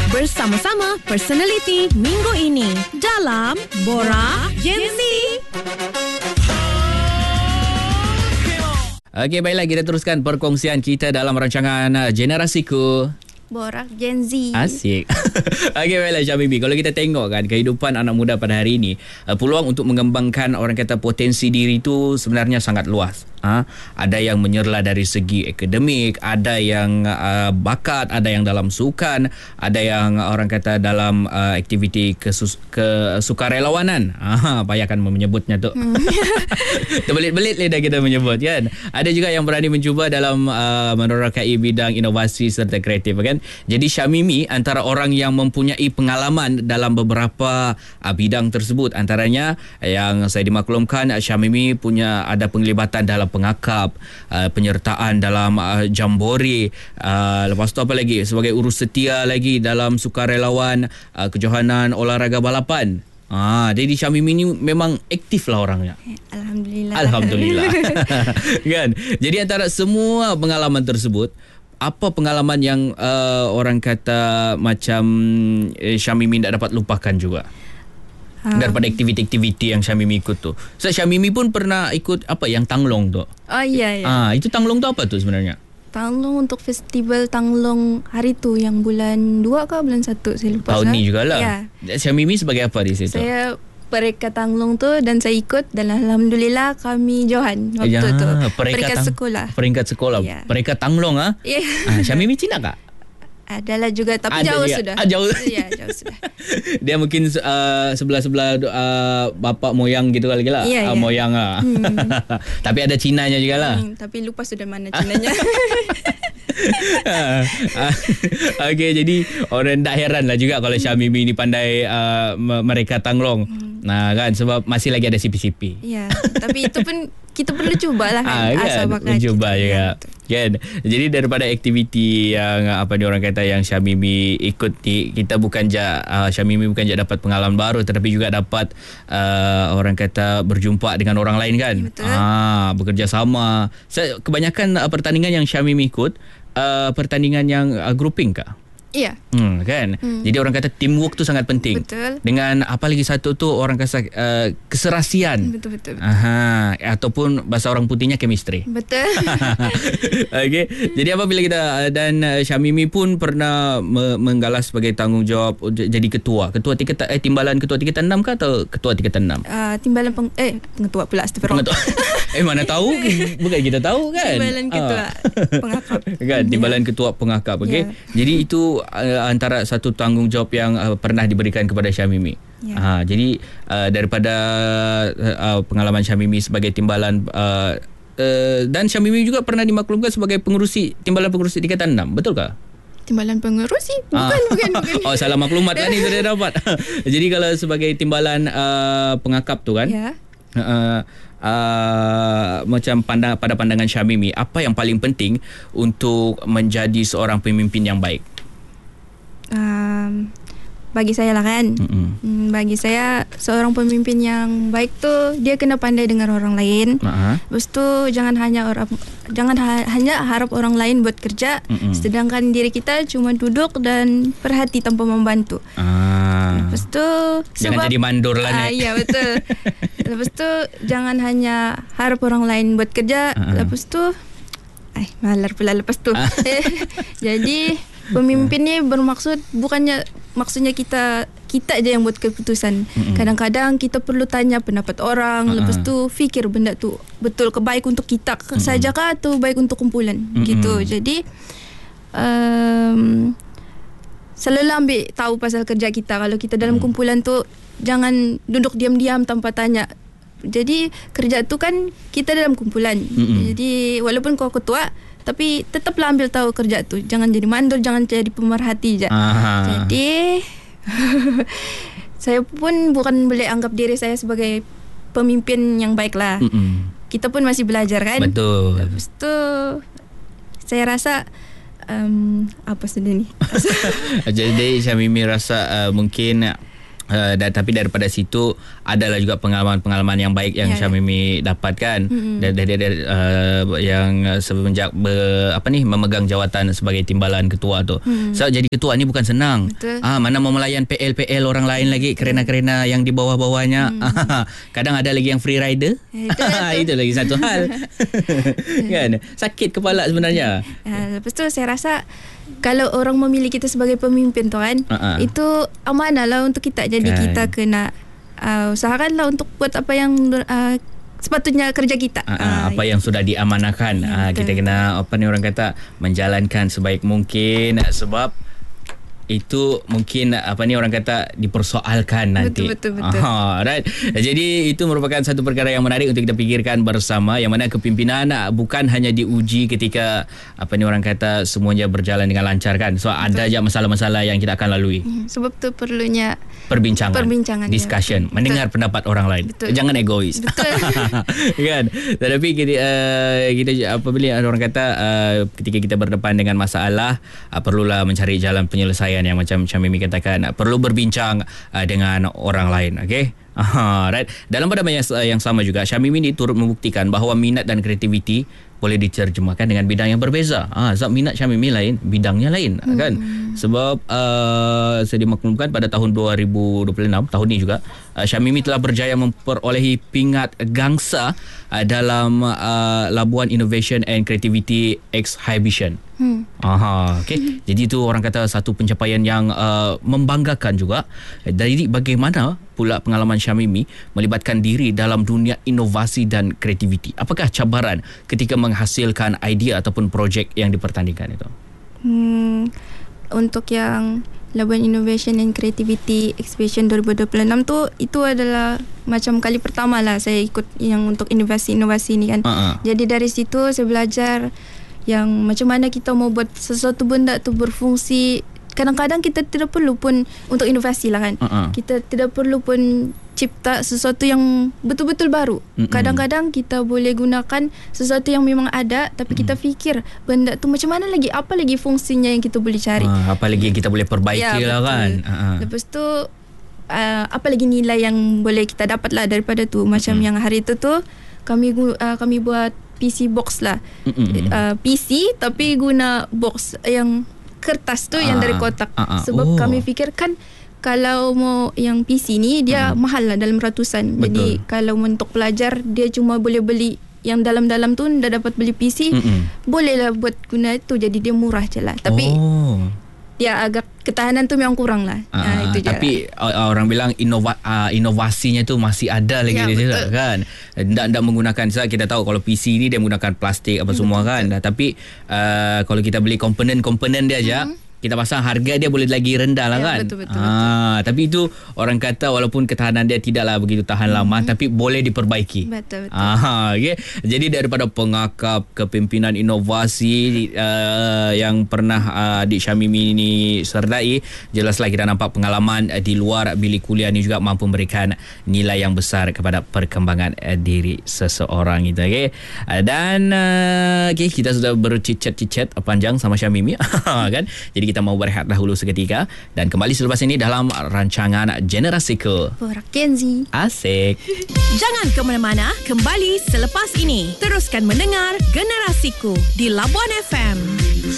bersama-sama personaliti minggu ini dalam Borak Gen Z. Okey, baiklah, kita teruskan perkongsian kita dalam rancangan Generasiku Borak Gen Z. Asyik. Okey, baiklah Syamimi, kalau kita tengok kan kehidupan anak muda pada hari ini, peluang untuk mengembangkan orang kata potensi diri itu sebenarnya sangat luas. Ada yang menyerlah dari segi akademik, ada yang bakat, ada yang dalam sukan, ada yang orang kata dalam aktiviti kesukarelawanan. Payahkan menyebutnya tu. Terbelit-belit lidah kita menyebut kan. Ada juga yang berani mencuba dalam menerokai bidang inovasi serta kreatif kan. Jadi Syamimi antara orang yang mempunyai pengalaman dalam beberapa bidang tersebut. Antaranya yang saya dimaklumkan, Syamimi punya ada penglibatan dalam pengakap, penyertaan dalam jambore, lepas tu apa lagi, sebagai urus setia lagi dalam sukarelawan kejohanan olahraga balapan. Jadi Syamimi ni memang aktif lah orangnya. Alhamdulillah. Kan? Jadi antara semua pengalaman tersebut, apa pengalaman yang orang kata macam Syamimi tak dapat lupakan juga? Daripada aktiviti-aktiviti yang Syamimi ikut tu. So Syamimi pun pernah ikut apa yang Tanglong tu. Oh iya. Itu Tanglong tu apa tu sebenarnya? Tanglong untuk festival Tanglong hari tu yang bulan 2 ke bulan 1 saya lupa. Tahun ni jugalah. Ya. Syamimi sebagai apa di situ? Saya pereka Tanglong tu dan saya ikut dan alhamdulillah kami johan waktu tu. Peringkat sekolah. Peringkat sekolah. Ya. Peringkat Tanglong Ya. Syamimi Cina tak? Adalah juga tapi Ada jauh juga. sudah. Jauh. Ya, jauh sudah. Dia mungkin sebelah-sebelah bapak moyang gitu kali lah. Ya. Moyang lah. Tapi ada Cinanya juga lah. Tapi lupa sudah mana Cinanya. Okey, jadi orang tak heran lah juga kalau Syamimi ni pandai mereka Tanglong. Kan sebab masih lagi ada CP-CP. Ya, tapi itu pun kita perlu cubalah kan. Asal bakat cuba juga. Kan. Jadi daripada aktiviti yang apa ni orang kata yang Syamimi ikut ni, kita bukan Syamimi bukan je dapat pengalaman baru tetapi juga dapat orang kata berjumpa dengan orang lain kan. Betul. Bekerjasama. Kebanyakan pertandingan yang Syamimi ikut pertandingan yang grouping kah? Iya. Kan. Jadi orang kata teamwork tu sangat penting. Betul. Dengan apa lagi satu tu orang kata keserasian. Betul. Ataupun bahasa orang putihnya chemistry. Betul. Okey. Jadi apabila kita dan Syamimi pun pernah menggalas sebagai tanggungjawab jadi ketua tingkatan timbalan ketua tingkatan 6 ke atau ketua tingkatan 6? Timbalan pengetua pula astagfirullah. Mana tahu, bukan kita tahu kan. Timbalan ketua pengakap. Kan, timbalan ketua pengakap. Okey. Ya. Jadi itu antara satu tanggungjawab yang pernah diberikan kepada Syamimi. Ya. Jadi daripada pengalaman Syamimi sebagai timbalan dan Syamimi juga pernah dimaklumkan sebagai timbalan pengerusi tingkatan 6, betul ke? Timbalan pengerusi? Bukan. Salah maklumat lah ni saya dapat. Jadi kalau sebagai timbalan pengakap tu kan. Ya. Macam pada pandangan Syamimi, apa yang paling penting untuk menjadi seorang pemimpin yang baik? Bagi saya lah kan. Bagi saya seorang pemimpin yang baik tu dia kena pandai dengar orang lain. Lepas tu jangan hanya harap orang lain buat kerja, sedangkan diri kita cuma duduk dan perhati tanpa membantu. Lepas tu jangan jadi mandor lah ni. Ya betul. Lepas tu jangan hanya harap orang lain buat kerja. Lepas tu malar pula lepas tu. Jadi pemimpin ni bermaksud maksudnya kita aja yang buat keputusan. Kadang-kadang kita perlu tanya pendapat orang. Lepas tu fikir benda tu betul ke baik untuk kita saja kah atau baik untuk kumpulan gitu. Jadi selalu ambil tahu pasal kerja kita. Kalau kita dalam kumpulan tu jangan duduk diam-diam tanpa tanya. Jadi kerja tu kan kita dalam kumpulan. Jadi walaupun kau ketua tapi tetaplah ambil tahu kerja tu. Jangan jadi mandor, jangan jadi pemerhati je. Jadi saya pun bukan boleh anggap diri saya sebagai pemimpin yang baik lah. Kita pun masih belajar kan. Betul. Lepas tu saya rasa apa sudah ni? Jadi Syamimi rasa mungkin Tapi daripada situ adalah juga pengalaman-pengalaman yang baik yang Syamimi dapatkan dari yang semenjak memegang jawatan sebagai timbalan ketua tu. So jadi ketua ni bukan senang. Mana mau melayan PL orang lain lagi, kerena-kerena yang di bawah-bawahnya. Kadang ada lagi yang free rider. Itu lagi satu hal. Kan? Sakit kepala sebenarnya. Lepas tu saya rasa kalau orang memilih kita sebagai pemimpin tu kan, itu amanah lah untuk kita. Jadi kita kena usahakanlah untuk buat apa yang sepatutnya kerja kita. Apa yang sudah diamanahkan. Kita kena orang kata menjalankan sebaik mungkin, sebab itu mungkin orang kata dipersoalkan nanti. Betul. Right. Jadi itu merupakan satu perkara yang menarik untuk kita fikirkan bersama, yang mana kepimpinan bukan hanya diuji ketika orang kata semuanya berjalan dengan lancar kan. So ada je masalah-masalah yang kita akan lalui. Sebab tu perlunya perbincangan, discussion, mendengar pendapat orang lain. Betul. Jangan egois. Kan. Tetapi kita apabila orang kata ketika kita berdepan dengan masalah, perlulah mencari jalan penyelesaian yang macam Mimi katakan, perlu berbincang dengan orang lain. Okay. Right. Dalam pada yang sama juga, Syamimi ini turut membuktikan bahawa minat dan kreativiti boleh diterjemahkan dengan bidang yang berbeza. Sebab minat Syamimi lain, bidangnya lain kan. Sebab saya dimaklumkan pada tahun 2026, tahun ini juga, Syamimi telah berjaya memperolehi pingat gangsa dalam Labuan Innovation and Creativity Exhibition. Okay. Jadi itu orang kata satu pencapaian yang membanggakan juga. Jadi bagaimana pula pengalaman Syamimi melibatkan diri dalam dunia inovasi dan kreativiti? Apakah cabaran ketika menghasilkan idea ataupun projek yang dipertandingkan itu? Untuk yang Labuan Innovation and Creativity Exhibition 2026 tu, itu adalah macam kali pertama lah saya ikut yang untuk inovasi-inovasi ni kan. Jadi dari situ saya belajar yang macam mana kita mau buat sesuatu benda tu berfungsi. Kadang-kadang kita tidak perlu pun untuk inovasi lah kan. Kita tidak perlu pun cipta sesuatu yang betul-betul baru. Kadang-kadang kita boleh gunakan sesuatu yang memang ada, tapi kita fikir benda tu macam mana lagi, apa lagi fungsinya yang kita boleh cari. Apa lagi yang kita boleh perbaiki lah kan. Lepas tu apa lagi nilai yang boleh kita dapat lah daripada tu. Macam yang hari tu kami buat PC box lah. PC tapi guna box yang kertas tu yang dari kotak. Sebab kami fikir kan kalau mau yang PC ni dia mahal lah, dalam ratusan. Betul. Jadi kalau untuk pelajar dia cuma boleh beli yang dalam-dalam tu, dah dapat beli PC, bolehlah buat guna itu, jadi dia murah je lah. Tapi dia agak ketahanan tu memang kurang lah. Itu je. Tapi orang bilang inovasinya tu masih ada lagi di situ kan. Tak menggunakan, kita tahu kalau PC ni dia menggunakan plastik apa semua kan. Tapi kalau kita beli komponen dia aja, kita pasang, harga dia boleh lagi rendah lah kan. Betul. Tapi itu orang kata walaupun ketahanan dia tidaklah begitu tahan lama, tapi boleh diperbaiki. Betul. Okay. Jadi daripada pengakap kepimpinan inovasi yang pernah Adik Syamimi ini sertai, jelaslah kita nampak pengalaman di luar bilik kuliah ni juga mampu memberikan nilai yang besar kepada perkembangan diri seseorang itu. Okay. Dan kita sudah bercicat-cicat panjang sama Syamimi kan. Jadi kita mau berehat dahulu seketika dan kembali selepas ini dalam rancangan Generasiku Borak Gen Z. Asik. Jangan ke mana-mana, kembali selepas ini. Teruskan mendengar Generasiku di Labuan FM.